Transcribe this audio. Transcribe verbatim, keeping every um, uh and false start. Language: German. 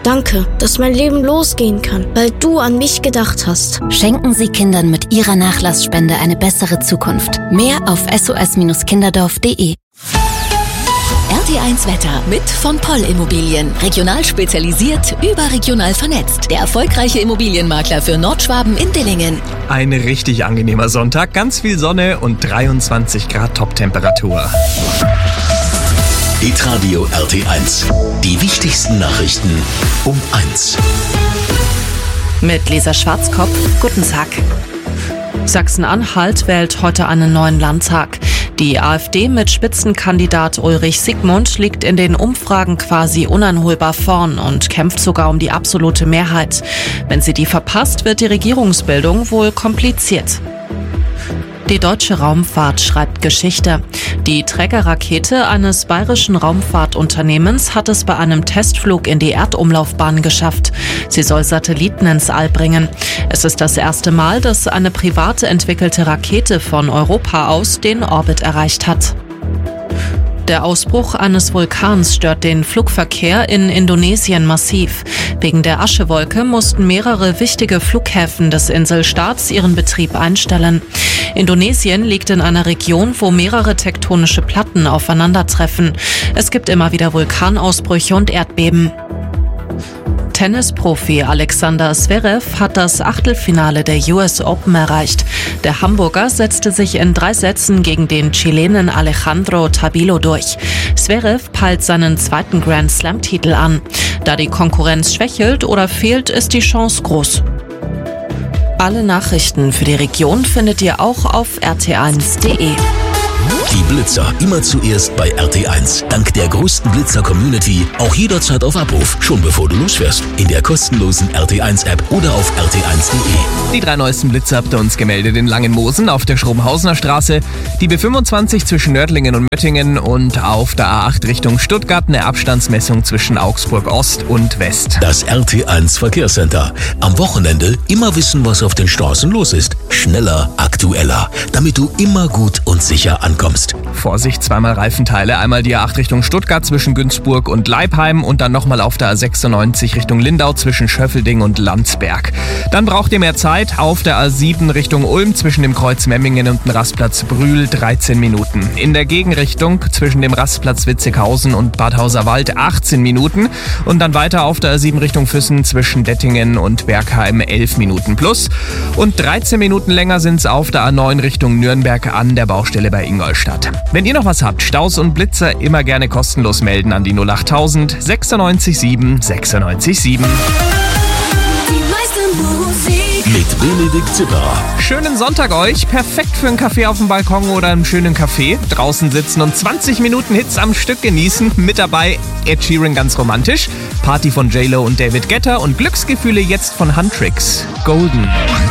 Danke, dass mein Leben losgehen kann, weil du an mich gedacht hast. Schenken Sie Kindern mit Ihrer Nachlassspende eine bessere Zukunft. Mehr auf s o s kinderdorf punkt d e. R T eins Wetter mit von Poll Immobilien. Regional spezialisiert, überregional vernetzt. Der erfolgreiche Immobilienmakler für Nordschwaben in Dillingen. Ein richtig angenehmer Sonntag, ganz viel Sonne und dreiundzwanzig Grad Top-Temperatur. Hitradio R T eins. Die wichtigsten Nachrichten um eins. Mit Lisa Schwarzkopf, guten Tag. Sachsen-Anhalt wählt heute einen neuen Landtag. Die AfD mit Spitzenkandidat Ulrich Siegmund liegt in den Umfragen quasi uneinholbar vorn und kämpft sogar um die absolute Mehrheit. Wenn sie die verpasst, wird die Regierungsbildung wohl kompliziert. Die deutsche Raumfahrt schreibt Geschichte. Die Trägerrakete eines bayerischen Raumfahrtunternehmens hat es bei einem Testflug in die Erdumlaufbahn geschafft. Sie soll Satelliten ins All bringen. Es ist das erste Mal, dass eine privat entwickelte Rakete von Europa aus den Orbit erreicht hat. Der Ausbruch eines Vulkans stört den Flugverkehr in Indonesien massiv. Wegen der Aschewolke mussten mehrere wichtige Flughäfen des Inselstaats ihren Betrieb einstellen. Indonesien liegt in einer Region, wo mehrere tektonische Platten aufeinandertreffen. Es gibt immer wieder Vulkanausbrüche und Erdbeben. Tennisprofi Alexander Zverev hat das Achtelfinale der U S Open erreicht. Der Hamburger setzte sich in drei Sätzen gegen den Chilenen Alejandro Tabilo durch. Zverev peilt seinen zweiten Grand Slam-Titel an. Da die Konkurrenz schwächelt oder fehlt, ist die Chance groß. Alle Nachrichten für die Region findet ihr auch auf r t eins punkt d e. Die Blitzer immer zuerst bei R T eins. Dank der größten Blitzer-Community auch jederzeit auf Abruf, schon bevor du losfährst. In der kostenlosen R T eins App oder auf r t eins punkt d e. Die drei neuesten Blitzer habt ihr uns gemeldet in Langenmosen auf der Schrobenhausener Straße, die B fünfundzwanzig zwischen Nördlingen und Möttingen und auf der A acht Richtung Stuttgart eine Abstandsmessung zwischen Augsburg Ost und West. Das R T eins Verkehrscenter. Am Wochenende immer wissen, was auf den Straßen los ist. Schneller, aktueller, damit du immer gut und sicher ankommst. Vorsicht, zweimal Reifenteile, einmal die A acht Richtung Stuttgart zwischen Günzburg und Leipheim und dann nochmal auf der A sechsundneunzig Richtung Lindau zwischen Schöffelding und Landsberg. Dann braucht ihr mehr Zeit auf der A sieben Richtung Ulm zwischen dem Kreuz Memmingen und dem Rastplatz Brühl dreizehn Minuten. In der Gegenrichtung zwischen dem Rastplatz Witzighausen und Bad Hauserwald achtzehn Minuten und dann weiter auf der A sieben Richtung Füssen zwischen Dettingen und Bergheim elf Minuten plus. Und dreizehn Minuten länger sind es auf der A neun Richtung Nürnberg an der Baustelle bei Ingolstadt. Wenn ihr noch was habt, Staus und Blitzer immer gerne kostenlos melden an die null achttausend sechsundneunzig sieben sechsundneunzig sieben. Mit Benedikt Zipper. Schönen Sonntag euch, perfekt für einen Kaffee auf dem Balkon oder einen schönen Kaffee. Draußen sitzen und zwanzig Minuten Hits am Stück genießen. Mit dabei Ed Sheeran ganz romantisch, Party von J Lo und David Guetta und Glücksgefühle jetzt von Huntrix. Golden.